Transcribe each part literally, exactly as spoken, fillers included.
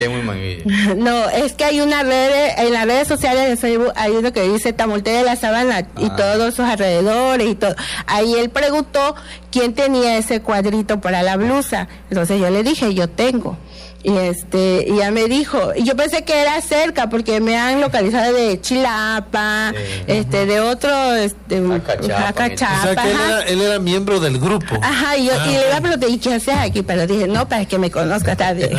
Muy manguillo. No, es que hay una red, en las redes sociales de Facebook hay uno que dice Tamulte de la Sabana y ah. todos sus alrededores y todo. Ahí él preguntó quién tenía ese cuadrito para la blusa. Entonces yo le dije, yo tengo. Y este, y ya me dijo, y yo pensé que era cerca porque me han localizado de Chilapa, sí. este, de otro, este, Jacachapa. O sea que él era, él era miembro del grupo. Ajá, y yo, ah, y le iba a preguntar, ¿y qué haces aquí? Pero dije, no, para que me conozca, está bien.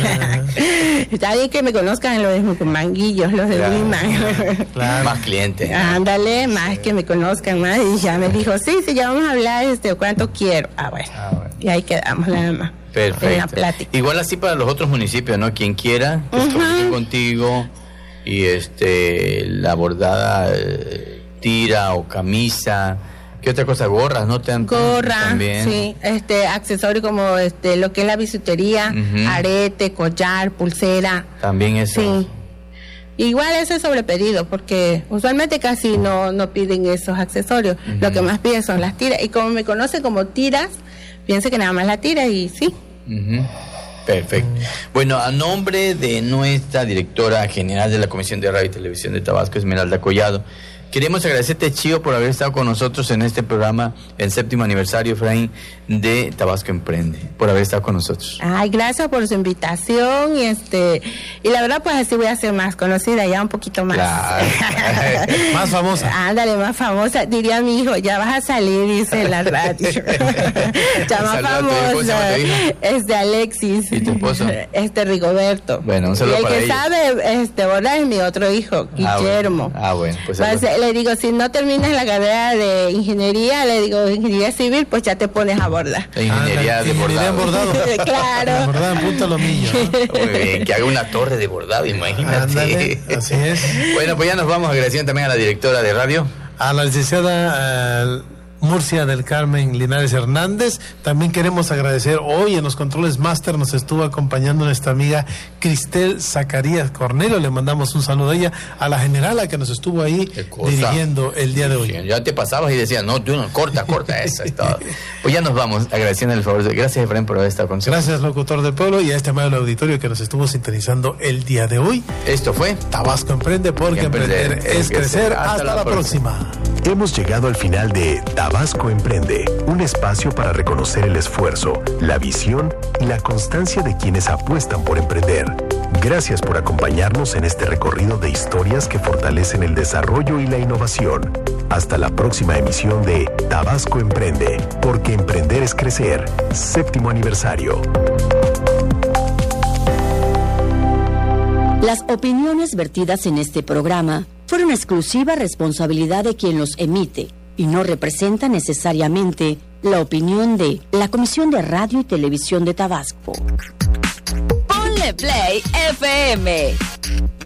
Está bien que me conozcan los de Manguillos, los de claro, Wiman. Claro. Más clientes. Ándale, más que me conozcan más. Y ya me dijo, sí, sí, ya vamos a hablar, este, cuánto quiero. Ah, bueno. Ah, bueno. Y ahí quedamos nada más. Perfecto. Igual así para los otros municipios, ¿no? Quien quiera que uh-huh. se comunique contigo y este la bordada eh, tira o camisa, ¿qué otra cosa? Gorras, ¿no? Te Gorra, también. Sí, este accesorio como este lo que es la bisutería, uh-huh. arete, collar, pulsera. También eso. Sí. Igual eso es sobre pedido, porque usualmente casi no no piden esos accesorios. Uh-huh. Lo que más piden son las tiras. Y como me conocen como tiras, piense que nada más la tira y sí. Uh-huh. Perfecto. Bueno, a nombre de nuestra directora general de la Comisión de Radio y Televisión de Tabasco, Esmeralda Collado, queremos agradecerte, Chío, por haber estado con nosotros en este programa, el séptimo aniversario, Efraín, de Tabasco Emprende, por haber estado con nosotros. Ay, gracias por su invitación y este y la verdad pues así voy a ser más conocida, ya un poquito más. Claro. Más famosa. Ándale, más famosa, diría mi hijo, ya vas a salir, dice en la radio. Ya más famosa. Este Alexis. ¿Y tu esposo? Este Rigoberto. Bueno, un saludo y el para que ellos. sabe este bordar es mi otro hijo, Guillermo. Ah, bueno, ah, bueno pues Entonces, le digo, si no terminas la carrera de ingeniería, le digo, ingeniería civil, pues ya te pones a bordar. La ingeniería ah, de ingeniería bordado. bordado. Claro. Bordado en punto lomillo, ¿no? Muy bien, que haga una torre de bordado, imagínate. Ándale, así es. Bueno, pues ya nos vamos, agradeciendo también a la directora de radio. A la licenciada uh, Murcia del Carmen Linares Hernández. También queremos agradecer hoy en los controles máster nos estuvo acompañando nuestra amiga Cristel Zacarías Cornelio. Le mandamos un saludo a ella, a la generala que nos estuvo ahí dirigiendo el día de hoy. Sí, ya te pasabas y decías, no, tú no, corta, corta, eso es todo. Pues ya nos vamos, agradeciendo el favor. Gracias, Efraín, por haber estado con nosotros. Gracias, locutor del pueblo, y a este amable auditorio que nos estuvo sintonizando el día de hoy. Esto fue Tabasco Emprende, porque emprender, emprender es crecer. Hasta, Hasta la, la próxima. próxima. Hemos llegado al final de Tabasco Emprende, un espacio para reconocer el esfuerzo, la visión y la constancia de quienes apuestan por emprender. Gracias por acompañarnos en este recorrido de historias que fortalecen el desarrollo y la innovación. Hasta la próxima emisión de Tabasco Emprende, porque emprender es crecer. Séptimo aniversario. Las opiniones vertidas en este programa fueron exclusiva responsabilidad de quien los emite y no representa necesariamente la opinión de la Comisión de Radio y Televisión de Tabasco. Ponle Play F M.